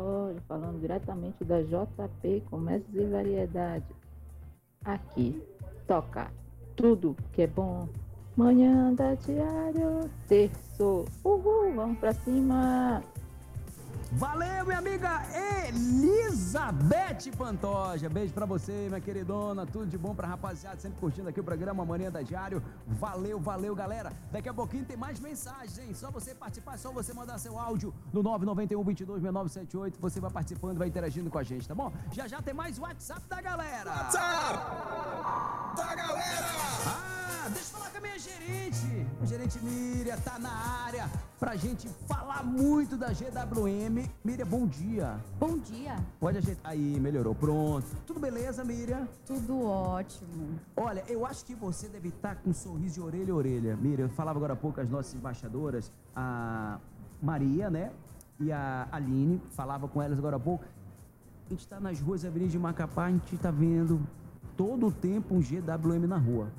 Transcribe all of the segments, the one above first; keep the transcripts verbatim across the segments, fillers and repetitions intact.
Pantoja, falando diretamente da J P Comércios e Variedade. Aqui, toca tudo que é bom. Manhã da Diário, terço. Uhul, vamos pra cima. Valeu, minha amiga Elizabeth Pantoja. Beijo pra você, minha queridona. Tudo de bom pra rapaziada, sempre curtindo aqui o programa Manhã da Diário. Valeu, valeu, galera. Daqui a pouquinho tem mais mensagens, hein? Só você participar, só você mandar seu áudio no nove nove um, dois dois, seis nove sete oito. Você vai participando, vai interagindo com a gente, tá bom? Já já tem mais WhatsApp da galera. WhatsApp da galera. Ah, deixa eu falar com a minha gerente. A gerente Miriam tá na área pra gente falar muito da G W M. Miriam, bom dia. Bom dia. Pode ajeitar. Aí, melhorou. Pronto. Tudo beleza, Miriam? Tudo ótimo. Olha, eu acho que você deve estar com um sorriso de orelha a orelha. Miriam, eu falava agora há pouco as nossas embaixadoras, a Maria, né? E a Aline, falava com elas agora há pouco. A gente está nas ruas da Avenida de Macapá, a gente está vendo todo o tempo um G W M na rua.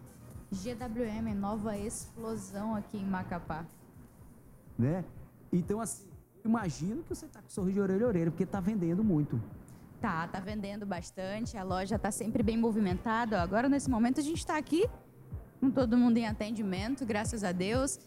G W M, nova explosão aqui em Macapá. Né? Então, assim, imagino que você tá com sorriso de orelha a orelha, porque tá vendendo muito. Tá, tá vendendo bastante, a loja tá sempre bem movimentada. Agora, nesse momento, a gente tá aqui com todo mundo em atendimento, graças a Deus.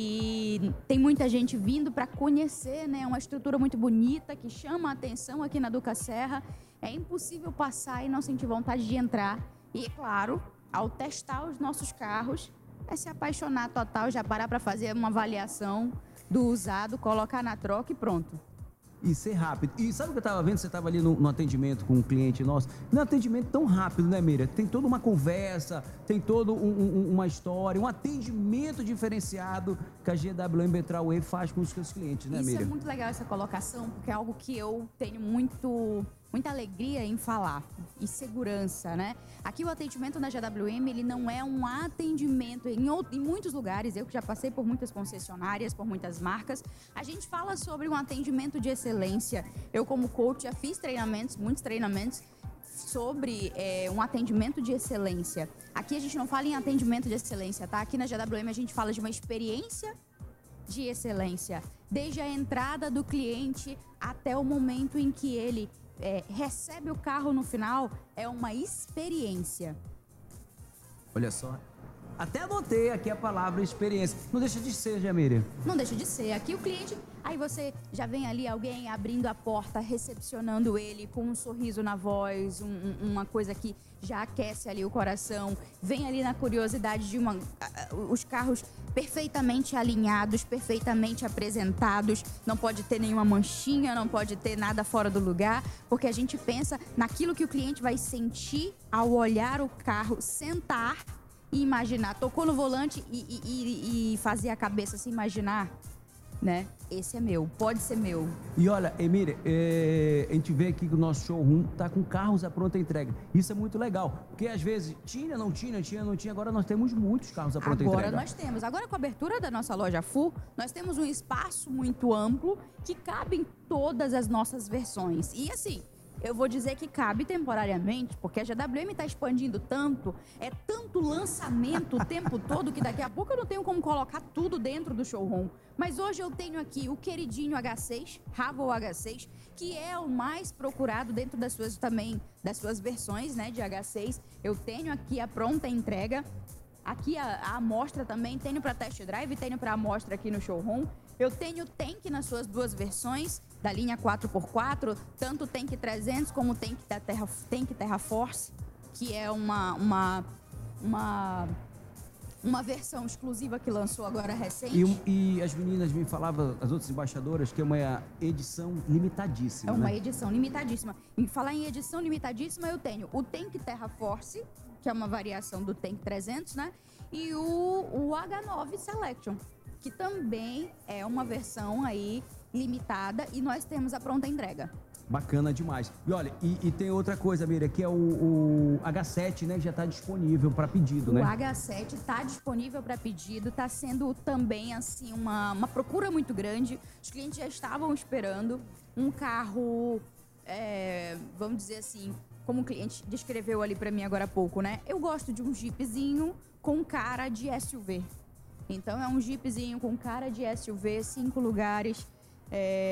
E tem muita gente vindo para conhecer, né? Uma estrutura muito bonita, que chama a atenção aqui na Duca Serra. É impossível passar e não sentir vontade de entrar. E, é claro, ao testar os nossos carros, é se apaixonar total, já parar para fazer uma avaliação do usado, colocar na troca e pronto. E ser rápido. E sabe o que eu tava vendo? Você tava ali no, no atendimento com um cliente nosso. Não é um atendimento tão rápido, né, Miriam? Tem toda uma conversa, tem toda um, um, uma história, um atendimento diferenciado que a G W M Betrauê faz com os seus clientes, né, Isso Miriam? é muito legal essa colocação, porque é algo que eu tenho muito... muita alegria em falar e segurança, né? Aqui o atendimento na G W M, ele não é um atendimento em, outro, em muitos lugares, eu que já passei por muitas concessionárias, por muitas marcas, a gente fala sobre um atendimento de excelência. Eu como coach já fiz treinamentos, muitos treinamentos sobre é, um atendimento de excelência. Aqui a gente não fala em atendimento de excelência, tá? Aqui na G W M a gente fala de uma experiência de excelência, desde a entrada do cliente até o momento em que ele É, recebe o carro no final, é uma experiência. Olha só. Até anotei aqui a palavra experiência. Não deixa de ser, Jamília. Não deixa de ser. Aqui o cliente, aí você já vem ali alguém abrindo a porta, recepcionando ele com um sorriso na voz, um, um, uma coisa que já aquece ali o coração. Vem ali na curiosidade de uma, uh, os carros perfeitamente alinhados, perfeitamente apresentados. Não pode ter nenhuma manchinha, não pode ter nada fora do lugar, porque a gente pensa naquilo que o cliente vai sentir ao olhar o carro, sentar e imaginar, tocou no volante e, e, e, e fazer a cabeça se imaginar, né? Esse é meu, pode ser meu. E olha, Emília, é, a gente vê aqui que o nosso showroom tá com carros à pronta entrega. Isso é muito legal, porque às vezes tinha, não tinha, tinha, não tinha, agora nós temos muitos carros à pronta Agora entrega. nós temos. Agora com a abertura da nossa loja Full, nós temos um espaço muito amplo que cabe em todas as nossas versões. E assim, eu vou dizer que cabe temporariamente, porque a G W M está expandindo tanto, é tanto lançamento o tempo todo, que daqui a pouco eu não tenho como colocar tudo dentro do showroom. Mas hoje eu tenho aqui o queridinho H seis, Raval H seis, que é o mais procurado dentro das suas também, das suas versões, né, de H seis. Eu tenho aqui a pronta entrega. Aqui a, a amostra também, tenho para test drive, tenho para amostra aqui no showroom. Eu tenho o Tank nas suas duas versões, da linha quatro por quatro, tanto o Tank trezentos como o Tank da Terra, Tank Terra Force, que é uma, uma, uma, uma versão exclusiva que lançou agora recente. E, e as meninas me falavam, as outras embaixadoras, que é uma edição limitadíssima. É uma né? edição limitadíssima. Em falar em edição limitadíssima, eu tenho o Tank Terra Force, que é uma variação do Tank trezentos, né? E o, o H nove Selection, que também é uma versão aí limitada, e nós temos a pronta entrega. Bacana demais. E olha, e, e tem outra coisa, Miriam, que é o, o H sete, né? Já está disponível para pedido, o né? O H sete está disponível para pedido, está sendo também assim uma, uma procura muito grande. Os clientes já estavam esperando um carro, é, vamos dizer assim, como o cliente descreveu ali para mim agora há pouco, né? Eu gosto de um Jeepzinho com cara de S U V. Então é um Jeepzinho com cara de S U V, cinco lugares. É...